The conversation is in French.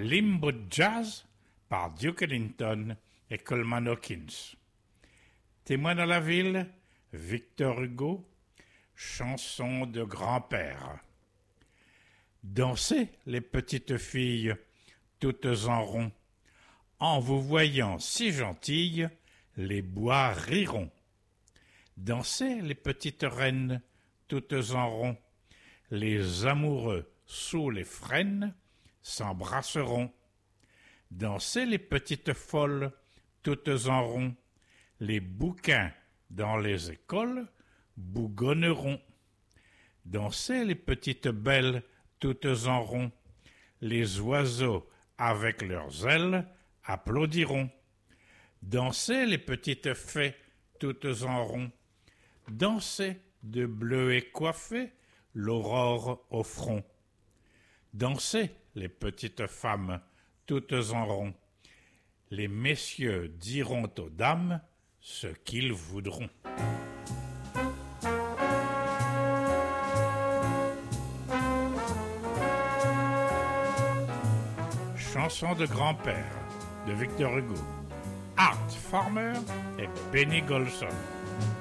Limbo Jazz par Duke Ellington et Coleman Hawkins. Témoin dans la ville, Victor Hugo, chanson de grand-père. Dansez, les petites filles, toutes en rond. En vous voyant si gentilles, les bois riront. Dansez, les petites reines, toutes en rond. Les amoureux sous les frênes s'embrasseront. Dansez, les petites folles, toutes en rond. Les bouquins dans les écoles bougonneront. Dansez, les petites belles, toutes en rond. Les oiseaux avec leurs ailes applaudiront. Dansez, les petites fées, toutes en rond. Dansez, de bleu et coiffées, l'aurore au front. Dansez, les petites femmes, toutes en rond. Les messieurs diront aux dames ce qu'ils voudront. Chanson de grand-père de Victor Hugo, Art Farmer et Benny Golson.